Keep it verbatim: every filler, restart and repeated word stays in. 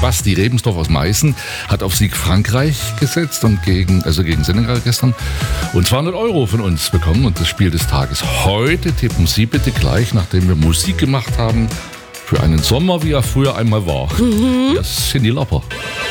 Basti Rebensdorf aus Meißen hat auf Sieg Frankreich gesetzt und gegen, also gegen Senegal gestern und zweihundert Euro von uns bekommen und das Spiel des Tages. Heute tippen Sie bitte gleich, nachdem wir Musik gemacht haben, für einen Sommer, wie er früher einmal war. Mhm. Das sind die Lapper.